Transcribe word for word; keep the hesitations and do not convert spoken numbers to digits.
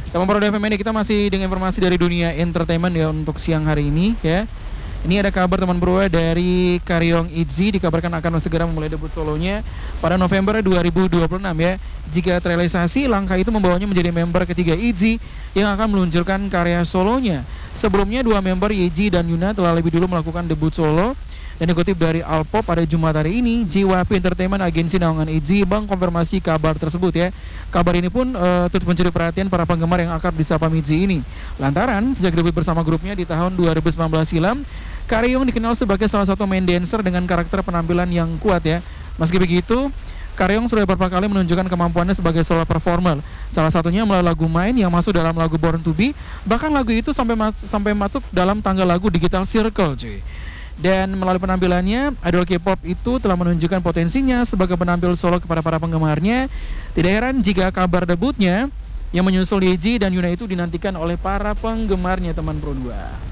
Teman Pro F M ini kita masih dengan informasi dari dunia entertainment ya untuk siang hari ini ya. Ini ada kabar teman bro dari Karyong Itzy, dikabarkan akan segera memulai debut solonya pada November dua ribu dua puluh enam ya. Jika terrealisasi, langkah itu membawanya menjadi member ketiga Itzy yang akan meluncurkan karya solonya. Sebelumnya dua member Yeji dan Yuna telah lebih dulu melakukan debut solo. Dan dikutip dari Alpop pada Jumat hari ini, J Y P Entertainment, agensi naungan Itzy, mengkonfirmasi kabar tersebut ya. Kabar ini pun uh, turut mencuri perhatian para penggemar yang akrab disapa Itzy ini. Lantaran sejak debut bersama grupnya di tahun dua ribu sembilan belas silam, Karyong dikenal sebagai salah satu main dancer dengan karakter penampilan yang kuat ya. Meski begitu, Karyong sudah beberapa kali menunjukkan kemampuannya sebagai solo performer. Salah satunya melalui lagu Main yang masuk dalam lagu Born to Be. Bahkan lagu itu sampai mas- sampai masuk dalam tangga lagu Digital Circle cuy. Dan melalui penampilannya, idol K-pop itu telah menunjukkan potensinya sebagai penampil solo kepada para penggemarnya. Tidak heran jika kabar debutnya yang menyusul Yeji dan Yuna itu dinantikan oleh para penggemarnya teman Pro dua.